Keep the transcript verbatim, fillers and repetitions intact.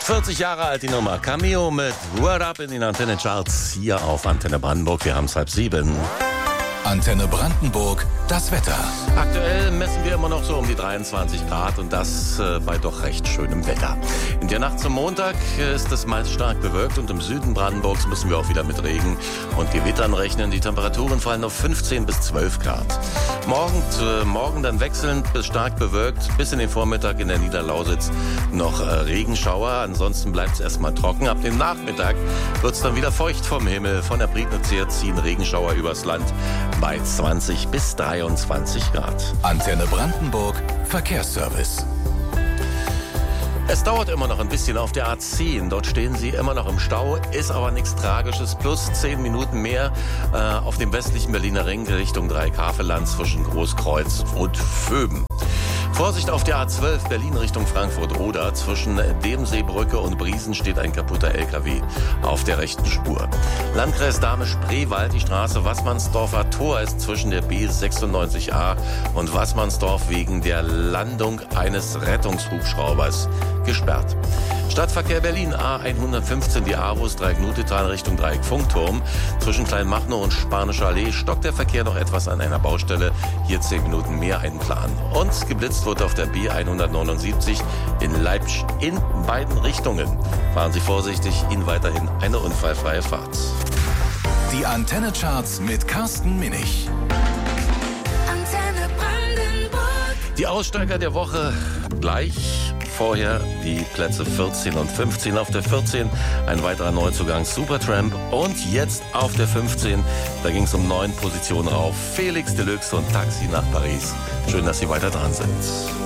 vierzig Jahre alt die Nummer. Cameo mit Word Up in den Antenne-Charts hier auf Antenne Brandenburg. Wir haben es halb sieben. Antenne Brandenburg, das Wetter. Aktuell messen wir immer noch so um die dreiundzwanzig Grad und das äh, bei doch recht schönem Wetter. In der Nacht zum Montag ist es meist stark bewölkt und im Süden Brandenburgs müssen wir auch wieder mit Regen und Gewittern rechnen. Die Temperaturen fallen auf fünfzehn bis zwölf Grad. Morgen, äh, morgen dann wechselnd bis stark bewölkt, bis in den Vormittag in der Niederlausitz noch äh, Regenschauer. Ansonsten bleibt es erstmal trocken. Ab dem Nachmittag wird es dann wieder feucht vom Himmel. Von der Prignitz her ziehen Regenschauer übers Land bei zwanzig bis dreiundzwanzig Grad. Antenne Brandenburg, Verkehrsservice. Es dauert immer noch ein bisschen auf der A zehn. Dort stehen Sie immer noch im Stau, ist aber nichts Tragisches. Plus zehn Minuten mehr äh, auf dem westlichen Berliner Ring Richtung Dreikafeland zwischen Großkreuz und Vöben. Vorsicht auf der A zwölf Berlin Richtung Frankfurt-Oder. Zwischen Demseebrücke und Briesen steht ein kaputter L K W auf der rechten Spur. Landkreis Dahme-Spreewald, die Straße Wassmannsdorfer Tor ist zwischen der B sechsundneunzig A und Wassmannsdorf wegen der Landung eines Rettungshubschraubers gesperrt. Stadtverkehr Berlin A hundertfünfzehn, die Avus Dreieck-Nutetal Richtung Dreieck-Funkturm. Zwischen Kleinmachnow und Spanischer Allee stockt der Verkehr noch etwas an einer Baustelle. Hier zehn Minuten mehr einplanen. Und geblitzt wird auf der B hundertneunundsiebzig in Leipzig in beiden Richtungen. Fahren Sie vorsichtig, Ihnen weiterhin eine unfallfreie Fahrt. Die Antenne-Charts mit Carsten Minich. Antenne Brandenburg. Die Aussteiger der Woche gleich. Vorher die Plätze vierzehn und fünfzehn. Auf der vierzehn ein weiterer Neuzugang Supertramp. Und jetzt auf der fünfzehn, da ging es um neun Positionen rauf. Felix Deluxe und Taxi nach Paris. Schön, dass Sie weiter dran sind.